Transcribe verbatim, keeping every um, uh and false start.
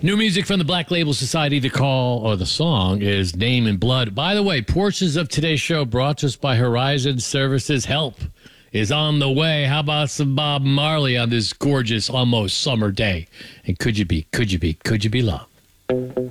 New music from the Black Label Society. The call or the song is Name in Blood. By the way, portions of today's show brought to us by Horizon Services. Help is on the way. How about some Bob Marley on this gorgeous, almost summer day? And could you be, could you be, could you be loved?